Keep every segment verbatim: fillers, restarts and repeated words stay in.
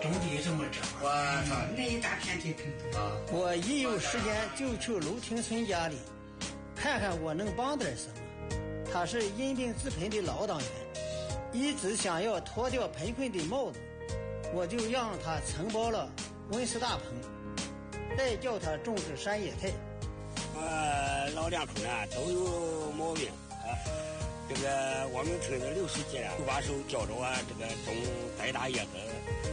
种地什么这我操，那一大片地啊！ 我一有时间就去卢廷村家里，看看我能帮点什么。他是因病致贫的老党员，一直想要脱掉贫困的帽子，我就让他承包了温室大棚，再叫他种植山野菜。 呃，老两口呢都有毛病啊。这个我们村子六十几了，就把手教着啊，这个种栽大叶子。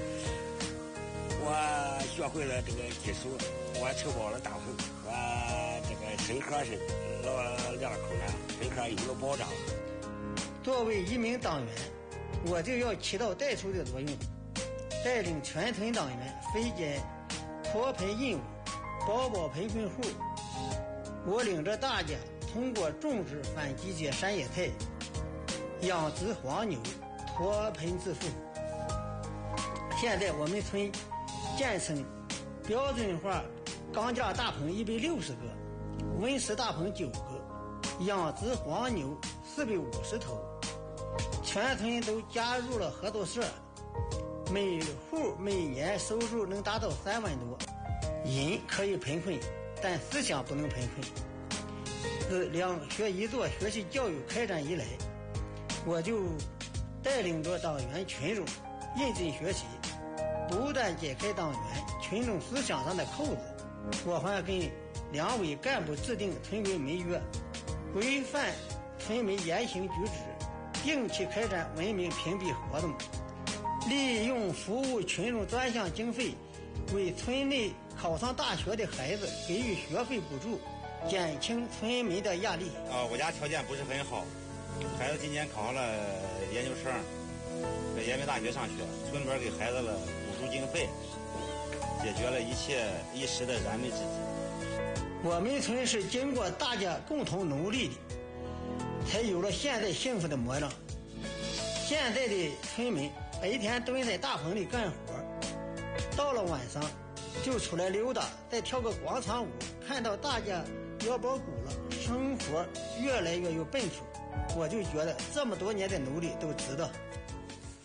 我学会了这个技术，我承包了大棚，我这个生活是老两口呢，生活有了保障。 作为一名党员，我就要起到带头的作用，带领全村党员推荐脱贫任务，保保贫困户。我领着大家通过种植反季节山野菜，养殖黄牛，脱贫致富。现在我们村建成标准化钢架大棚一百六十个，温室大棚九个，养殖黄牛四百五十头，全村都加入了合作社，每户每年收入能达到三万多。人可以贫困，但思想不能贫困。自两学一做学习教育开展以来，我就带领着党员群众认真学习，不断解开党员群众思想上的扣子。我还跟两委干部制定村规民约，规范村民言行举止，定期开展文明评比活动，利用服务群众专项经费，为村内考上大学的孩子给予学费补助，减轻村民的压力。 啊，我家条件不是很好，孩子今年考上了研究生，在延平大学上学，村里边给孩子了补助经费，解决了一切一时的燃眉之急。 我们村是经过大家共同努力的，才有了现在幸福的模样。现在的村民白天蹲在大棚里干活，到了晚上就出来溜达，再跳个广场舞，看到大家腰包鼓了，生活越来越有奔头，我就觉得这么多年的努力都值得。